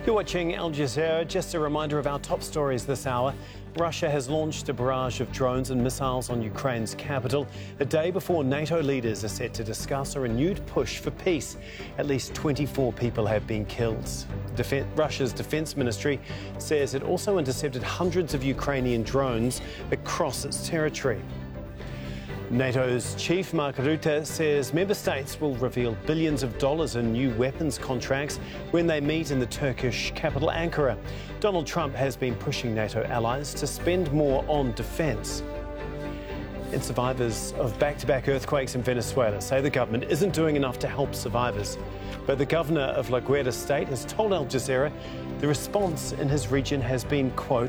You're watching Al Jazeera. Just a reminder of our top stories this hour. Russia has launched a barrage of drones and missiles on Ukraine's capital, a day before NATO leaders are set to discuss a renewed push for peace. At least 24 people have been killed. Russia's defense ministry says it also intercepted hundreds of Ukrainian drones across its territory. NATO's chief, Mark Rutte, says member states will reveal billions of dollars in new weapons contracts when they meet in the Turkish capital, Ankara. Donald Trump has been pushing NATO allies to spend more on defence. And survivors of back-to-back earthquakes in Venezuela say the government isn't doing enough to help survivors. But the governor of La Guaira state has told Al Jazeera the response in his region has been, quote,